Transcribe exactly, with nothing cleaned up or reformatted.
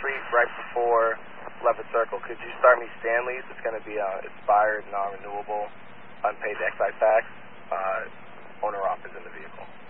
Street, right before Levitt Circle. Could you start me Stanley's? It's going to be uh, expired, non-renewable, unpaid excise tax. Uh, owner op is in the vehicle.